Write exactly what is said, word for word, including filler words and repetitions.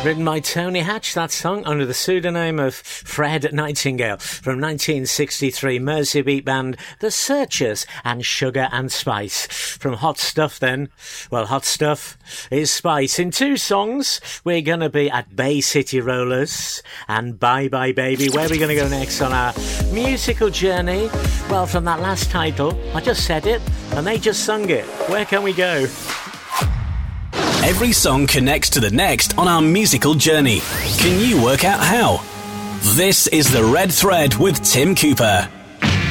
Written by Tony Hatch, that song, under the pseudonym of Fred Nightingale. From nineteen sixty-three, Mersey Beat Band, The Searchers, and Sugar and Spice. From Hot Stuff then, well, Hot Stuff is Spice. In two songs, we're going to be at Bay City Rollers and Bye Bye Baby. Where are we going to go next on our musical journey? Well, from that last title, I just said it, and they just sung it. Where can we go? Every song connects to the next on our musical journey. Can you work out how? This is The Red Thread with Tim Cooper.